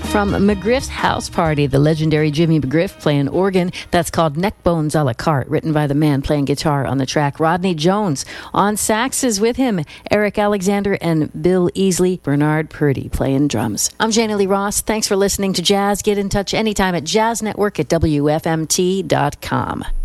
From McGriff's House Party, the legendary Jimmy McGriff playing organ. That's called Neckbones a la carte, written by the man playing guitar on the track. Rodney Jones on saxes with him. Eric Alexander and Bill Easley. Bernard Purdy playing drums. I'm Jana Lee Ross. Thanks for listening to Jazz. Get in touch anytime at jazznetwork@wfmt.com.